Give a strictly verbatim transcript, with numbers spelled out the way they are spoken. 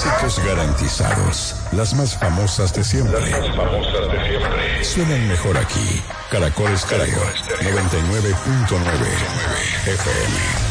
Clásicos garantizados. Las más famosas de siempre. Las más famosas de siempre. Suenan mejor aquí. Caracol Estéreo noventa y nueve punto nueve F M.